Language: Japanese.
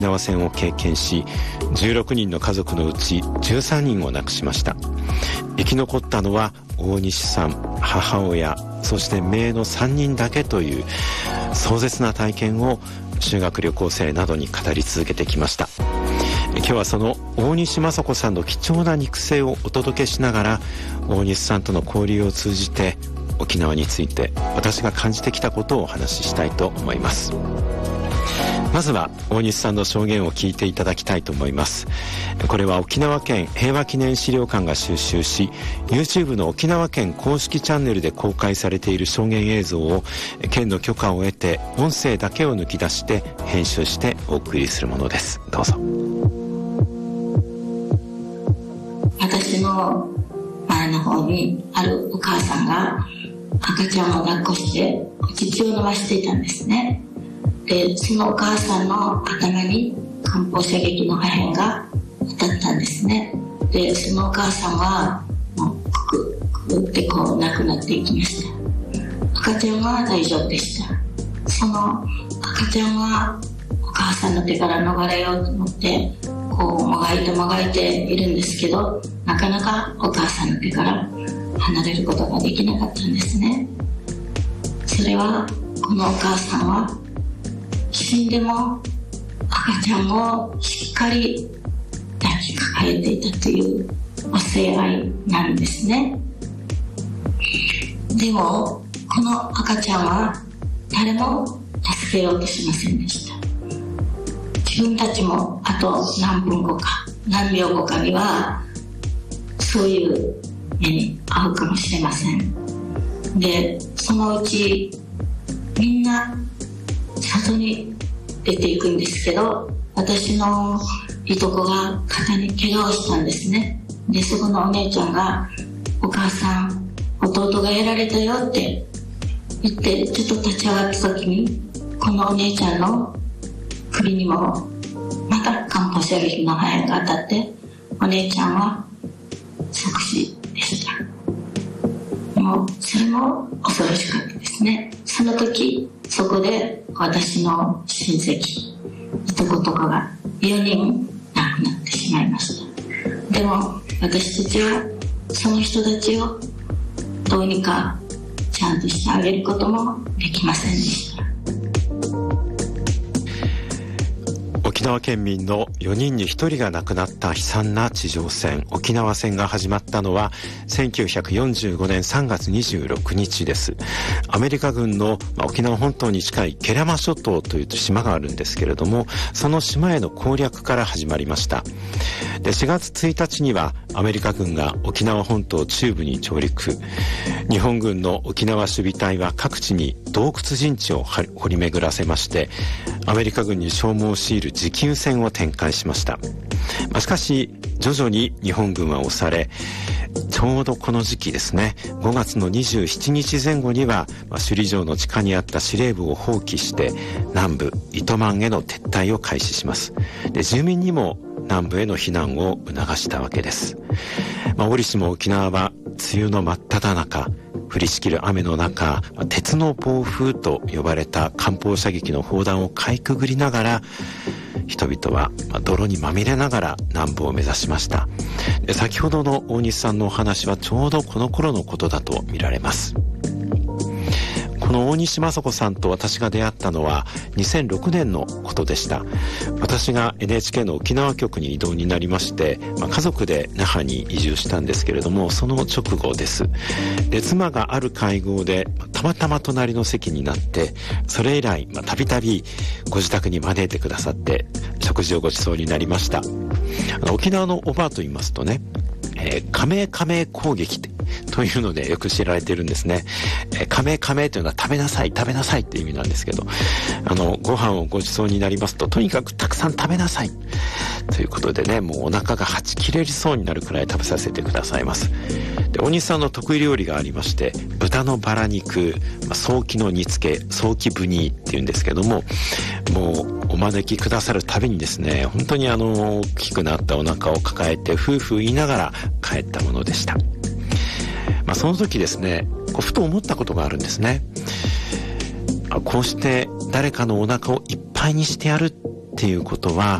縄戦を経験し、16人の家族のうち13人を亡くしました。生き残ったのは大西さん、母親、そして姪の3人だけという壮絶な体験を修学旅行生などに語り続けてきました。今日はその大西雅子さんの貴重な肉声をお届けしながら、大西さんとの交流を通じて沖縄について私が感じてきたことをお話ししたいと思います。まずは大西さんの証言を聞いていただきたいと思います。これは沖縄県平和記念資料館が収集し、 YouTube の沖縄県公式チャンネルで公開されている証言映像を県の許可を得て音声だけを抜き出して編集してお送りするものです。どうぞ。 私の前の方にあるお母さんが赤ちゃんを抱っこしてお乳を飲ましていたんですね。で、そのお母さんの頭に艦砲射撃の破片が当たったんですね。で、そのお母さんはもうくくってこう亡くなっていきました。赤ちゃんは大丈夫でした。その赤ちゃんはお母さんの手から逃れようと思ってこうもがいてもがいているんですけど、なかなかお母さんの手から離れることができなかったんですね。それはこのお母さんは死んでも赤ちゃんをしっかり抱きかかえていたというお聖愛なんですね。でもこの赤ちゃんは誰も助けようとしませんでした。自分たちもあと何分後か何秒後かにはそういう目に遭うかもしれません。で、そのうちみんな外に出ていくんですけど、私のいとこが肩に怪我をしたんですね。で、そこのお姉ちゃんがお母さん弟がやられたよって言ってちょっと立ち上がった時に、このお姉ちゃんの首にもまた艦砲射撃の破片が当たってお姉ちゃんは即死でした。もうそれも恐ろしかったですね。その時そこで私の親戚いとことかが4人亡くなってしまいました。でも私たちはその人たちをどうにかちゃんとしてあげることもできませんでした。 沖縄県民の4人に1人が亡くなった悲惨な地上戦、沖縄戦が始まったのは1945年3月26日です。アメリカ軍の沖縄本島に近い慶良間諸島という島があるんですけれども、その島への攻略から始まりました。で、4月1日にはアメリカ軍が沖縄本島中部に上陸。日本軍の沖縄守備隊は各地に洞窟陣地を掘り巡らせまして、アメリカ軍に消耗を強いる持久戦を展開しました。しかし徐々に日本軍は押され、ちょうどこの時期ですね、5月の27日前後には首里城の地下にあった司令部を放棄して南部糸満への撤退を開始します。で、住民にも南部への避難を促したわけです。折しも沖縄は梅雨の真っ只中、降りしきる雨の中、鉄の暴風と呼ばれた艦砲射撃の砲弾をかいくぐりながら、人々は泥にまみれながら南部を目指しました。で、先ほどの大西さんのお話はちょうどこの頃のことだと見られます。この大西雅子さんと私が出会ったのは2006年のことでした。私が NHK の沖縄局に異動になりまして、家族で那覇に移住したんですけれども、その直後です。で、妻がある会合でたまたま隣の席になって、それ以来たびたびご自宅に招いてくださって食事をご馳走になりました。沖縄のおばあと言いますとね、加盟攻撃というのでよく知られているんですね。加盟というのは食べなさいって意味なんですけど、ご飯をご馳走になりますと、とにかくたくさん食べなさいということでね、もうお腹がはち切れそうになるくらい食べさせてくださいます。で、大西さんの得意料理がありまして、豚のバラ肉、早期の煮付け、早期ブニっていうんですけども、もうお招きくださるたびにですね、本当に大きくなったお腹を抱えて夫婦言いながら帰ったものでした。その時ですね、ふと思ったことがあるんですね。こうして誰かのお腹をいっぱいにしてやるっていうことは